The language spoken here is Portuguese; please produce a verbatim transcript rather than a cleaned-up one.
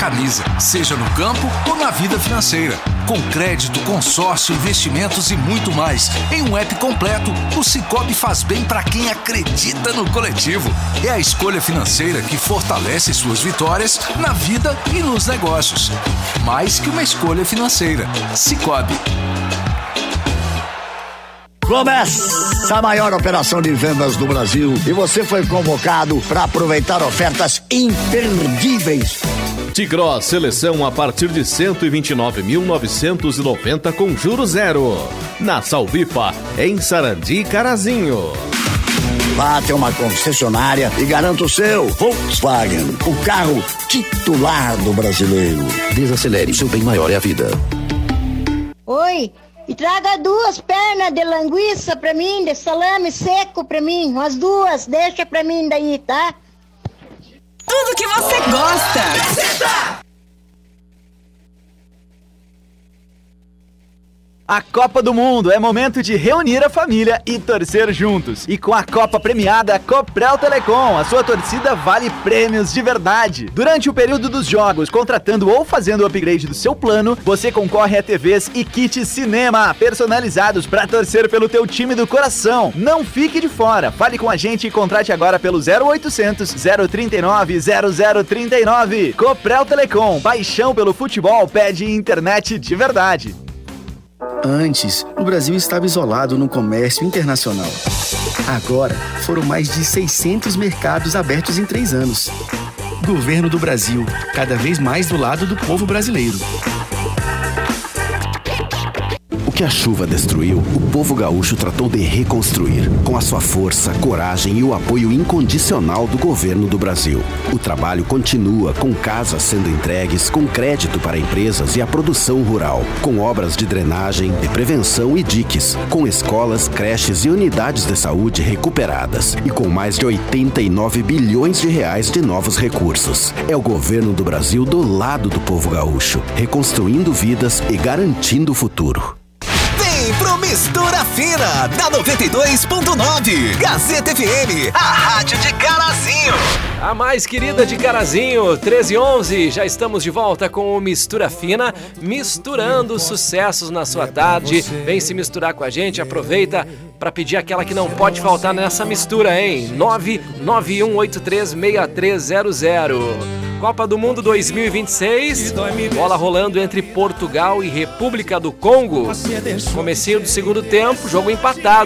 camisa, seja no campo ou na vida financeira. Com crédito, consórcio, investimentos e muito mais. Em um app completo, o Sicoob faz bem para quem acredita no coletivo. É a escolha financeira que fortalece suas vitórias na vida e nos negócios. Mais que uma escolha financeira. Sicoob. Começa a maior operação de vendas do Brasil e você foi convocado para aproveitar ofertas imperdíveis. T-Cross Seleção a partir de cento e vinte e nove mil novecentos e noventa com juros zero. Na Salvipa, em Sarandi, Carazinho. Vá até uma concessionária e garanta o seu Volkswagen, o carro titular do brasileiro. Desacelere, seu bem maior é a vida. Oi, e traga duas pernas de linguiça pra mim, de salame seco pra mim, umas duas, deixa pra mim daí, tá? Tudo que você gosta. A Copa do Mundo é momento de reunir a família e torcer juntos. E com a Copa premiada, Coprel Telecom, a sua torcida vale prêmios de verdade. Durante o período dos jogos, contratando ou fazendo o upgrade do seu plano, você concorre a T Vs e kits cinema personalizados para torcer pelo teu time do coração. Não fique de fora. Fale com a gente e contrate agora pelo zero oitocentos, zero trinta e nove, zero zero trinta e nove. Coprel Telecom, paixão pelo futebol pede internet de verdade. Antes, o Brasil estava isolado no comércio internacional. Agora, foram mais de seiscentos mercados abertos em três anos. Governo do Brasil, cada vez mais do lado do povo brasileiro. O que a chuva destruiu, o povo gaúcho tratou de reconstruir, com a sua força, coragem e o apoio incondicional do governo do Brasil. O trabalho continua, com casas sendo entregues, com crédito para empresas e a produção rural, com obras de drenagem, de prevenção e diques, com escolas, creches e unidades de saúde recuperadas e com mais de oitenta e nove bilhões de reais de novos recursos. É o governo do Brasil do lado do povo gaúcho, reconstruindo vidas e garantindo o futuro. Pro Mistura Fina, da noventa e dois ponto nove, Gazeta F M, a rádio de Carazinho. A mais querida de Carazinho, treze e onze, já estamos de volta com o Mistura Fina, misturando sucessos na sua tarde. Vem se misturar com a gente, aproveita para pedir aquela que não pode faltar nessa mistura, hein? nove nove um oito três seis três zero zero. Copa do Mundo dois mil e vinte e seis, bola rolando entre Portugal e República do Congo. Comecinho do segundo tempo, jogo empatado.